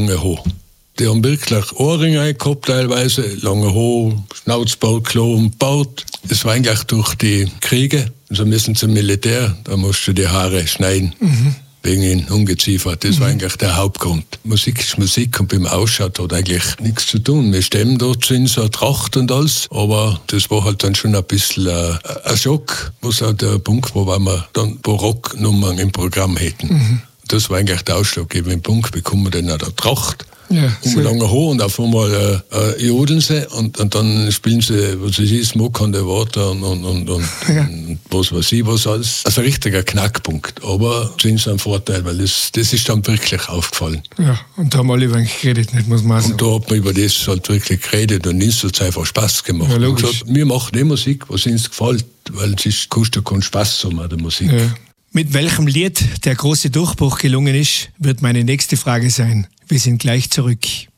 lange Haar. Die haben wirklich Ohrringe gehabt, teilweise, lange Haar, Schnauzbart, Klo und Bart. Es war eigentlich durch die Kriege, also müssen zum Militär, da musst du die Haare schneiden. Wegen den Ungeziefer. Das war eigentlich der Hauptgrund. Musik ist Musik und beim Ausschaut hat eigentlich nichts zu tun. Wir stemmen dort sind so eine Tracht und alles, aber das war halt dann schon ein bisschen ein Schock, was auch der Punkt war, weil wir dann Barocknummern im Programm hätten. Das war eigentlich der ausschlaggebende Punkt. Bekommen wir dann auch eine Tracht. Ja, und lange Haar und auf einmal jodeln sie und dann spielen sie, was weiß ich, Smoke on the Water und was weiß ich, was alles. Also ein richtiger Knackpunkt. Aber sind sie ein Vorteil, weil das ist dann wirklich aufgefallen. Ja, und da haben alle über mich geredet, nicht, muss man sagen. Und da hat man über das halt wirklich geredet und uns hat es einfach Spaß gemacht. Ja, und gesagt, wir machen die Musik, was uns gefällt, weil es kostet keinen Spaß so an der Musik. Ja. Mit welchem Lied der große Durchbruch gelungen ist, wird meine nächste Frage sein. Wir sind gleich zurück.